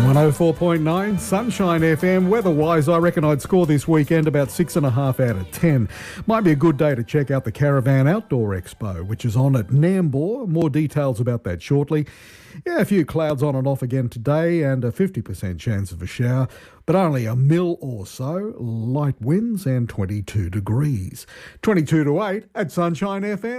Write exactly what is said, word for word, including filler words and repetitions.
one oh four point nine Sunshine F M. Weather-wise, I reckon I'd score this weekend about six and a half out of ten. Might be a good day to check out the Caravan Outdoor Expo, which is on at Nambour. More details about that shortly. Yeah, a few clouds on and off again today and a fifty percent chance of a shower, but only a mil or so, light winds and twenty-two degrees. twenty-two to eight at Sunshine F M.